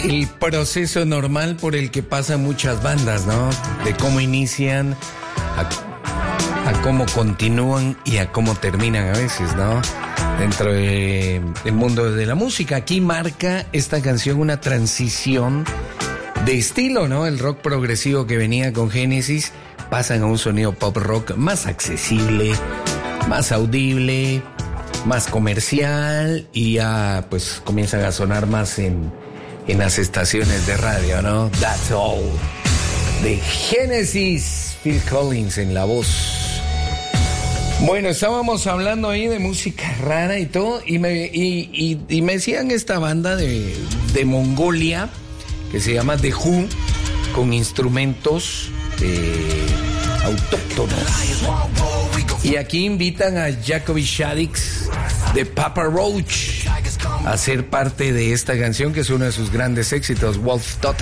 el proceso normal por el que pasan muchas bandas, ¿no? De cómo inician, a cómo continúan y a cómo terminan a veces, ¿no? Dentro del mundo de la música. Aquí marca esta canción una transición de estilo, ¿no? El rock progresivo que venía con Genesis pasan a un sonido pop rock más accesible, más audible, más comercial, y ya pues comienzan a sonar más en las estaciones de radio, ¿no? That's All de Genesis, Phil Collins en la voz. Bueno, estábamos hablando ahí de música rara y todo, y me decían esta banda de Mongolia que se llama The Who, con instrumentos autóctonos. Y aquí invitan a Jacoby Shaddix de Papa Roach a ser parte de esta canción, que es uno de sus grandes éxitos, Wolf Totem.